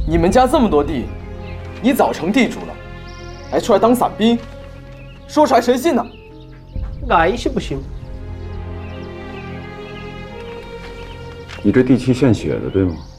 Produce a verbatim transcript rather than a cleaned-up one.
你们家这么多地，你早成地主了，还出来当散兵，说出来谁信呢？ 俺是不信。 你这地契献血的，对吗？